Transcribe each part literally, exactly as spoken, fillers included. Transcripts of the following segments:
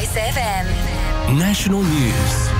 Voice F M. National News.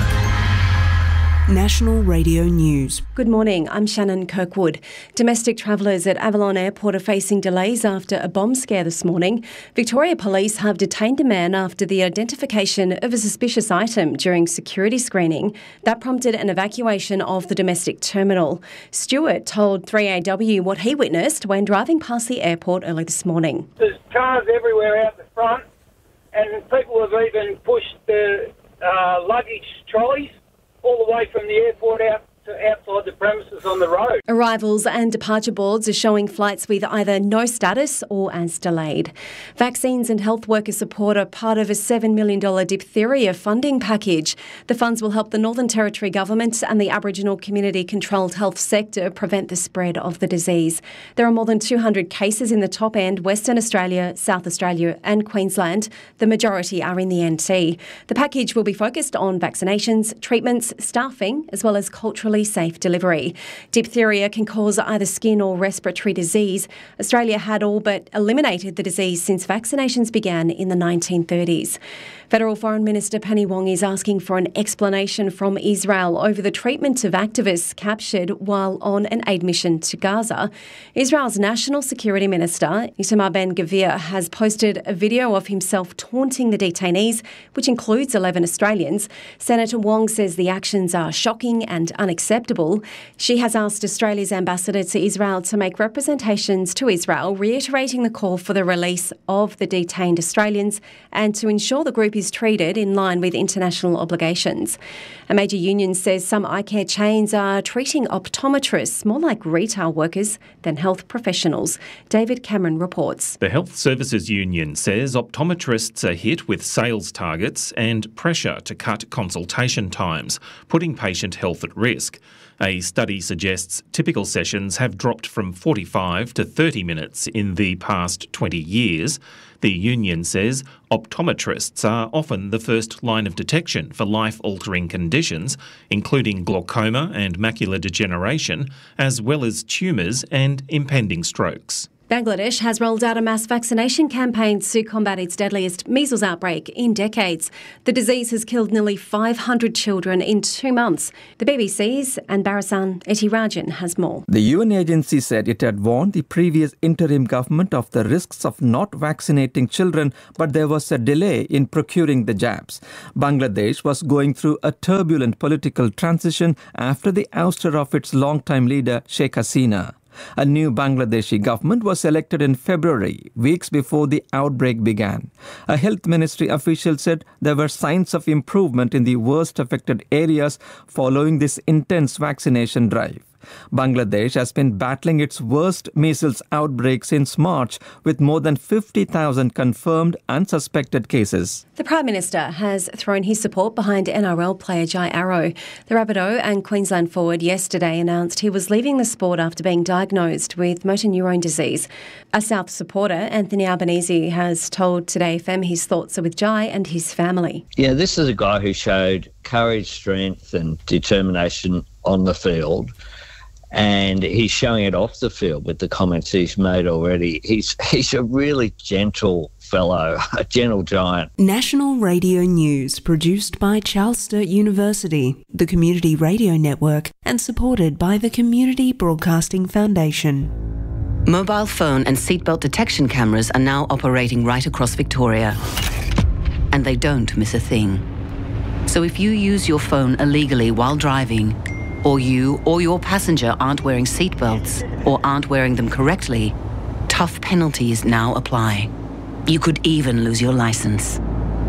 National Radio News. Good morning, I'm Shannon Kirkwood. Domestic travellers at Avalon Airport are facing delays after a bomb scare this morning. Victoria Police have detained a man after the identification of a suspicious item during security screening. That prompted an evacuation of the domestic terminal. Stewart told three A W what he witnessed when driving past the airport early this morning. There's cars everywhere out the front, and people have even pushed the uh, luggage trolleys all the way from the airport out to outside the premises on the road. Arrivals and departure boards are showing flights with either no status or as delayed. Vaccines and health worker support are part of a seven million dollars diphtheria funding package. The funds will help the Northern Territory Government and the Aboriginal community-controlled health sector prevent the spread of the disease. There are more than two hundred cases in the top end, Western Australia, South Australia and Queensland. The majority are in the N T. The package will be focused on vaccinations, treatments, staffing, as well as culturally safe delivery. Diphtheria can cause either skin or respiratory disease. Australia had all but eliminated the disease since vaccinations began in the nineteen thirties. Federal Foreign Minister Penny Wong is asking for an explanation from Israel over the treatment of activists captured while on an aid mission to Gaza. Israel's National Security Minister, Itamar Ben-Gvir, has posted a video of himself taunting the detainees, which includes eleven Australians. Senator Wong says the actions are shocking and unacceptable. She has asked Australia's ambassador to Israel to make representations to Israel, reiterating the call for the release of the detained Australians and to ensure the group is treated in line with international obligations. A major union says some eye care chains are treating optometrists more like retail workers than health professionals. David Cameron reports. The Health Services Union says optometrists are hit with sales targets and pressure to cut consultation times, putting patient health at risk. A study suggests typical sessions have dropped from forty-five to thirty minutes in the past twenty years. The union says optometrists are often the first line of detection for life-altering conditions, including glaucoma and macular degeneration, as well as tumours and impending strokes. Bangladesh has rolled out a mass vaccination campaign to combat its deadliest measles outbreak in decades. The disease has killed nearly five hundred children in two months. The B B C's and Barasan Etirajan has more. The U N agency said it had warned the previous interim government of the risks of not vaccinating children, but there was a delay in procuring the jabs. Bangladesh was going through a turbulent political transition after the ouster of its longtime leader, Sheikh Hasina. A new Bangladeshi government was elected in February, weeks before the outbreak began. A health ministry official said there were signs of improvement in the worst affected areas following this intense vaccination drive. Bangladesh has been battling its worst measles outbreak since March, with more than fifty thousand confirmed unsuspected cases. The Prime Minister has thrown his support behind N R L player Jai Arrow. The Rabbitoh and Queensland forward yesterday announced he was leaving the sport after being diagnosed with motor neurone disease. A South supporter, Anthony Albanese, has told Today F M his thoughts are with Jai and his family. Yeah, this is a guy who showed courage, strength and determination on the field. And he's showing it off the field with the comments he's made already. He's he's a really gentle fellow, a gentle giant. National Radio News, produced by Charles Sturt University, the Community Radio Network, and supported by the Community Broadcasting Foundation. Mobile phone and seatbelt detection cameras are now operating right across Victoria. And they don't miss a thing. So if you use your phone illegally while driving, or you or your passenger aren't wearing seatbelts or aren't wearing them correctly, tough penalties now apply. You could even lose your license.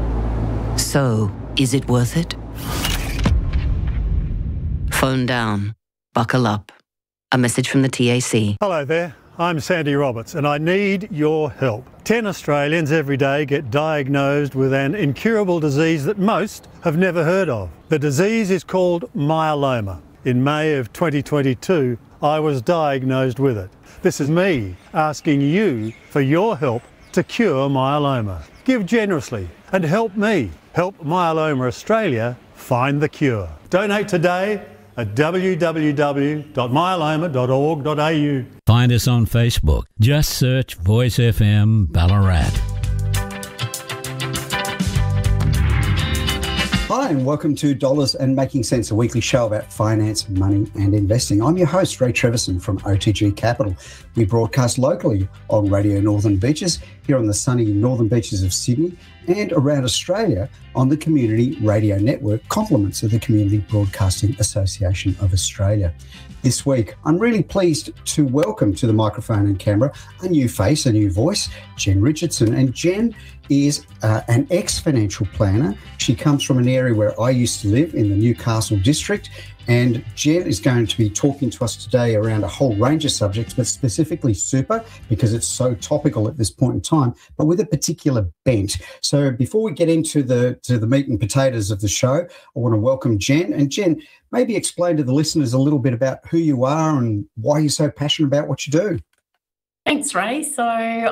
So, is it worth it? Phone down. Buckle up. A message from the T A C. Hello there. I'm Sandy Roberts and I need your help. Ten Australians every day get diagnosed with an incurable disease that most have never heard of. The disease is called myeloma. In May of twenty twenty-two, I was diagnosed with it. This is me asking you for your help to cure myeloma. Give generously and help me help Myeloma Australia find the cure. Donate today at w w w dot myeloma dot org dot a u. Find us on Facebook. Just search Voice F M Ballarat. Hi, and welcome to Dollars and Making Sense, a weekly show about finance, money and investing. I'm your host, Ray Treverson from O T G Capital. We broadcast locally on Radio Northern Beaches, here on the sunny northern beaches of Sydney, and around Australia on the Community Radio Network, compliments of the Community Broadcasting Association of Australia. This week, I'm really pleased to welcome to the microphone and camera a new face, a new voice, Jen Richardson. And Jen is uh, an ex-financial planner. She comes from an area where I used to live in the Newcastle district. And Jen is going to be talking to us today around a whole range of subjects, but specifically super, because it's so topical at this point in time, but with a particular bent. So before we get into the to the meat and potatoes of the show, I want to welcome Jen. And Jen, maybe explain to the listeners a little bit about who you are and why you're so passionate about what you do. Thanks, Ray. So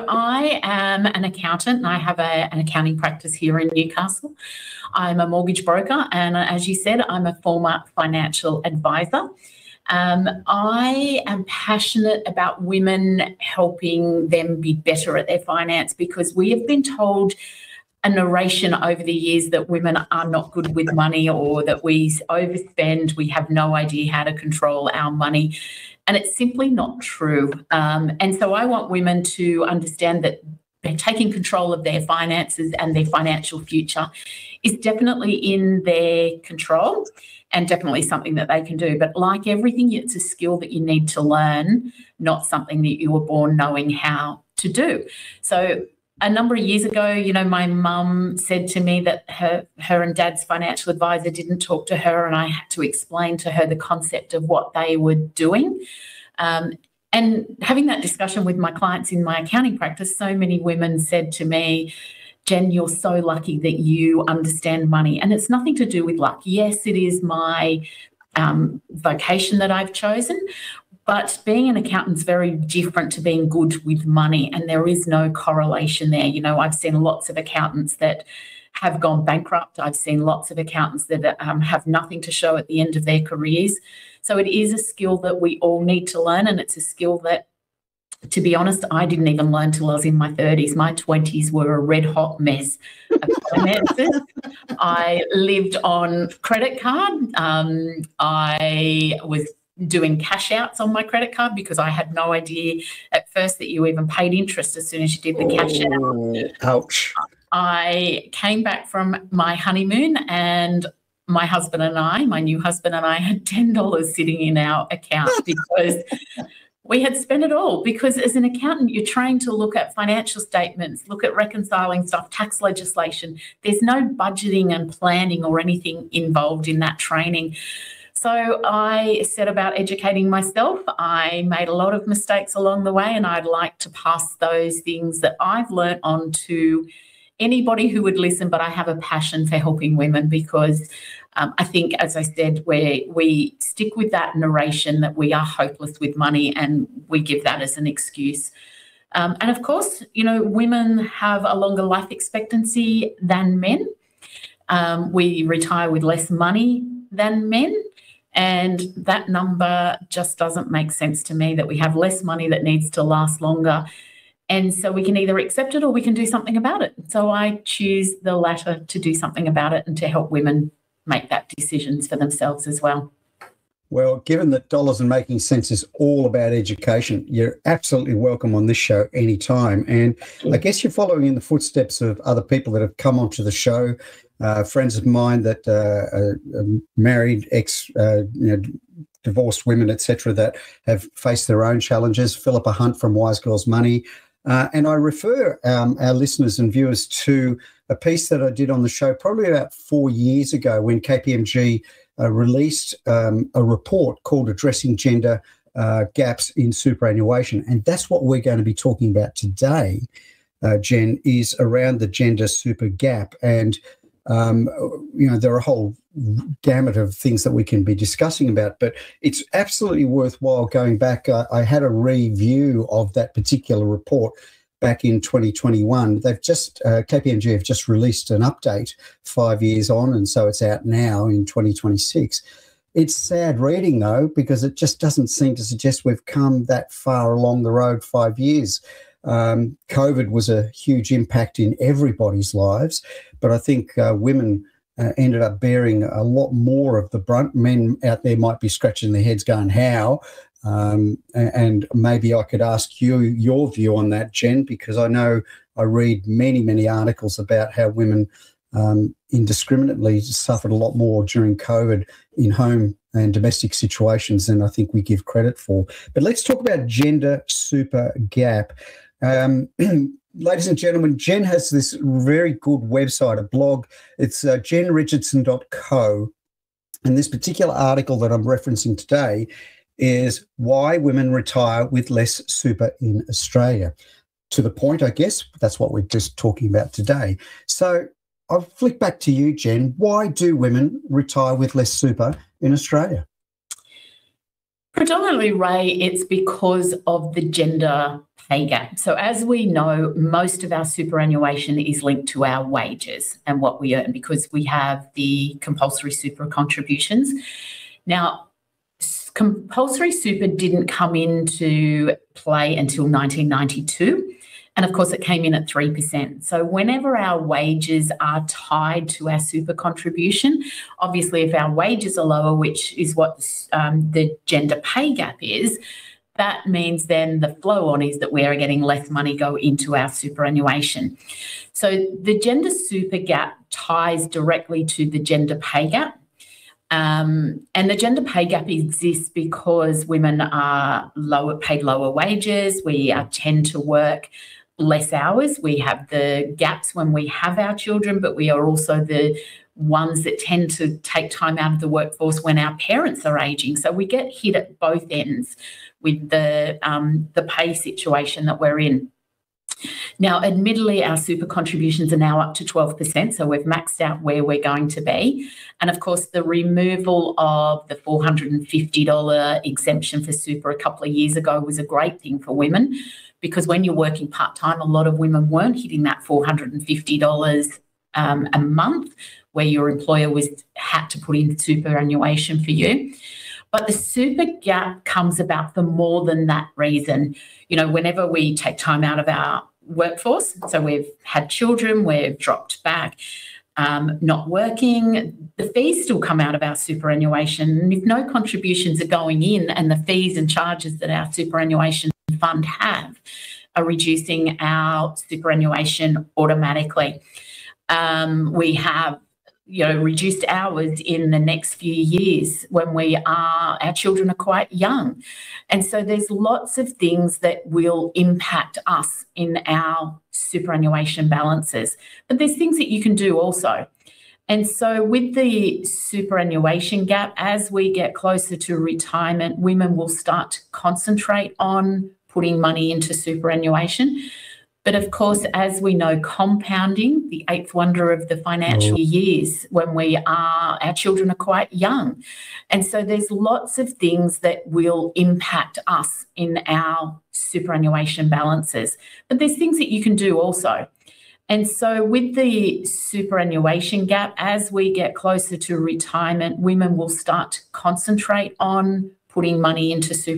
I am an accountant and I have a, an accounting practice here in Newcastle. I'm a mortgage broker and, as you said, I'm a former financial advisor. Um, I am passionate about women, helping them be better at their finance, because we have been told a narration over the years that women are not good with money, or that we overspend, we have no idea how to control our money. And it's simply not true. Um, and so I want women to understand that they're taking control of their finances and their financial future is definitely in their control and definitely something that they can do. But like everything, it's a skill that you need to learn, not something that you were born knowing how to do. So a number of years ago, you know, my mum said to me that her, her and dad's financial advisor didn't talk to her, and I had to explain to her the concept of what they were doing. Um, and having that discussion with my clients in my accounting practice, so many women said to me, Jen, you're so lucky that you understand money. And it's nothing to do with luck. Yes, it is my um, vocation that I've chosen, but being an accountant is very different to being good with money, and there is no correlation there. You know, I've seen lots of accountants that have gone bankrupt. I've seen lots of accountants that um, have nothing to show at the end of their careers. So it is a skill that we all need to learn, and it's a skill that, to be honest, I didn't even learn till I was in my thirties. My twenties were a red-hot mess of finances. I lived on credit card. Um, I was doing cash outs on my credit card because I had no idea at first that you even paid interest as soon as you did the cash out. Ouch. I came back from my honeymoon, and my husband and I, my new husband and I, had ten dollars sitting in our account because we had spent it all. Because as an accountant, you're trained to look at financial statements, look at reconciling stuff, tax legislation. There's no budgeting and planning or anything involved in that training. So I set about educating myself. I made a lot of mistakes along the way, and I'd like to pass those things that I've learnt on to anybody who would listen. But I have a passion for helping women because um, I think, as I said, we we stick with that narration that we are hopeless with money, and we give that as an excuse. Um, and of course, you know, women have a longer life expectancy than men. Um, we retire with less money than men. And that number just doesn't make sense to me, that we have less money that needs to last longer. And so we can either accept it or we can do something about it. So I choose the latter, to do something about it and to help women make that decisions for themselves as well. Well, given that Dollars and Making Sense is all about education, you're absolutely welcome on this show anytime. And I guess you're following in the footsteps of other people that have come onto the show, uh, friends of mine that uh, are married, ex, uh, you know, divorced women, et cetera, that have faced their own challenges. Philippa Hunt from Wise Girls Money. Uh, and I refer um, our listeners and viewers to a piece that I did on the show probably about four years ago when K P M G uh, released um, a report called Addressing Gender uh, Gaps in Superannuation. And that's what we're going to be talking about today, uh, Jen, is around the gender super gap. And Um, you know, there are a whole gamut of things that we can be discussing about, but it's absolutely worthwhile going back. Uh, I had a review of that particular report back in twenty twenty-one. They've just, uh, K P M G have just released an update five years on, and so it's out now in twenty twenty-six. It's sad reading, though, because it just doesn't seem to suggest we've come that far along the road five years. Um, COVID was a huge impact in everybody's lives, but I think uh, women uh, ended up bearing a lot more of the brunt. Men out there might be scratching their heads going, how? Um, and maybe I could ask you your view on that, Jen, because I know I read many, many articles about how women um, indiscriminately suffered a lot more during COVID in home and domestic situations than I think we give credit for. But let's talk about gender super gap. Um, ladies and gentlemen, Jen has this very good website, a blog. It's uh, jen richardson dot co. And this particular article that I'm referencing today is why women retire with less super in Australia. To the point, I guess, that's what we're just talking about today. So I'll flick back to you, Jen. Why do women retire with less super in Australia? Predominantly, Ray, it's because of the gender pay gap. So as we know, most of our superannuation is linked to our wages and what we earn because we have the compulsory super contributions. Now, compulsory super didn't come into play until nineteen ninety-two. And of course, it came in at three percent. So whenever our wages are tied to our super contribution, obviously if our wages are lower, which is what um, the gender pay gap is, that means then the flow on is that we are getting less money go into our superannuation. So the gender super gap ties directly to the gender pay gap. Um, and the gender pay gap exists because women are lower paid lower wages. We uh, tend to work less hours. We have the gaps when we have our children, but we are also the ones that tend to take time out of the workforce when our parents are aging. So we get hit at both ends with the um, the pay situation that we're in. Now, admittedly, our super contributions are now up to twelve percent, so we've maxed out where we're going to be. And, of course, the removal of the four hundred fifty dollars exemption for super a couple of years ago was a great thing for women because when you're working part-time, a lot of women weren't hitting that four hundred fifty dollars um, a month where your employer was had to put in superannuation for you. But the super gap comes about for more than that reason. You know, whenever we take time out of our workforce, so we've had children, we've dropped back, um, not working, the fees still come out of our superannuation. And if no contributions are going in and the fees and charges that our superannuation fund have are reducing our superannuation automatically. Um, we have you know, reduced hours in the next few years when we are, our children are quite young. And so there's lots of things that will impact us in our superannuation balances. But there's things that you can do also. And so with the superannuation gap, as we get closer to retirement, women will start to concentrate on putting money into superannuation. But of course, as we know, compounding, the eighth wonder of the financial oh. years when we are, our children are quite young. And so there's lots of things that will impact us in our superannuation balances. But there's things that you can do also. And so with the superannuation gap, as we get closer to retirement, women will start to concentrate on putting money into superannuation.